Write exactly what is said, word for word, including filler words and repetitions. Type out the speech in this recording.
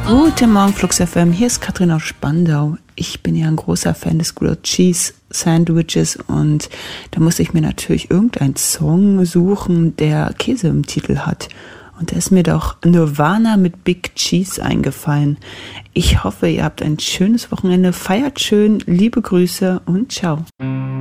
Guten Morgen, Flux F M. Hier ist Katrin aus Spandau. Ich bin ja ein großer Fan des Grilled Cheese Sandwiches und da musste ich mir natürlich irgendeinen Song suchen, der Käse im Titel hat. Und da ist mir doch Nirvana mit Big Cheese eingefallen. Ich hoffe, ihr habt ein schönes Wochenende. Feiert schön, liebe Grüße und ciao.